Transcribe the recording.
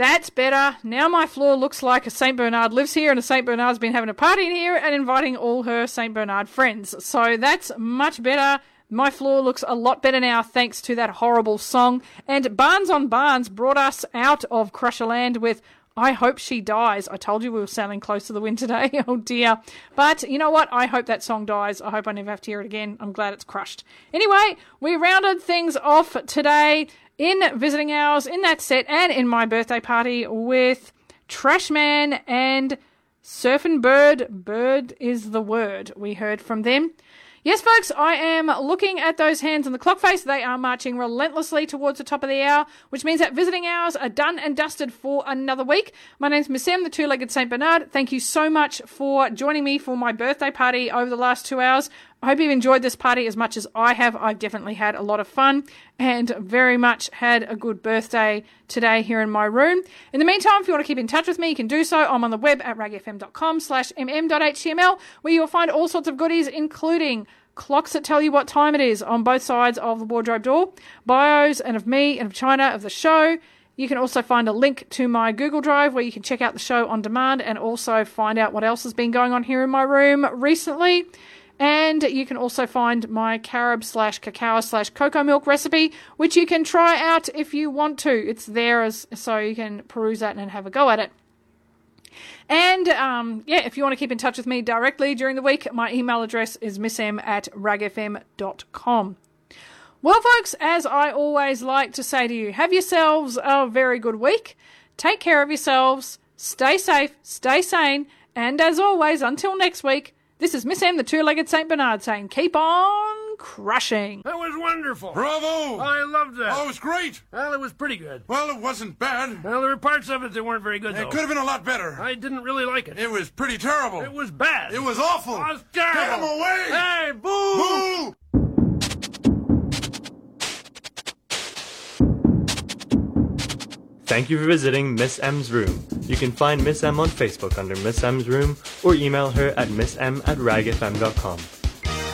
That's better. Now my floor looks like a St. Bernard lives here and a St. Bernard's been having a party in here and inviting all her St. Bernard friends. So that's much better. My floor looks a lot better now thanks to that horrible song. And Barnes on Barnes brought us out of Crusherland with I Hope She Dies. I told you we were sailing close to the wind today. Oh dear. But you know what? I hope that song dies. I hope I never have to hear it again. I'm glad it's crushed. Anyway, we rounded things off today in visiting hours, in that set, and in my birthday party with Trashman and Surfin' Bird. Bird is the word. We heard from them. Yes, folks, I am looking at those hands on the clock face. They are marching relentlessly towards the top of the hour, which means that visiting hours are done and dusted for another week. My name's Miss M, the two-legged St. Bernard. Thank you so much for joining me for my birthday party over the last 2 hours. I hope you've enjoyed this party as much as I have. I've definitely had a lot of fun and very much had a good birthday today here in my room. In the meantime, if you want to keep in touch with me, you can do so. I'm on the web at ragfm.com/mm.html, where you'll find all sorts of goodies, including clocks that tell you what time it is on both sides of the wardrobe door, bios and of me and of China of the show. You can also find a link to my Google Drive where you can check out the show on demand and also find out what else has been going on here in my room recently. And you can also find my carob/cacao/cocoa milk recipe, which you can try out if you want to. It's there so you can peruse that and have a go at it. And, if you want to keep in touch with me directly during the week, my email address is missm@ragfm.com. Well, folks, as I always like to say to you, have yourselves a very good week. Take care of yourselves. Stay safe. Stay sane. And as always, until next week, this is Miss M, the two-legged St. Bernard, saying keep on crushing. That was wonderful. Bravo! I loved that. Oh, it was great. Well, it was pretty good. Well, it wasn't bad. Well, there were parts of it that weren't very good, though. It could have been a lot better. I didn't really like it. It was pretty terrible. It was bad. It was awful. It was terrible. Get him away! Hey, boo! Boo! Thank you for visiting Miss M's room. You can find Miss M on Facebook under Miss M's room or email her at missm@ragfm.com.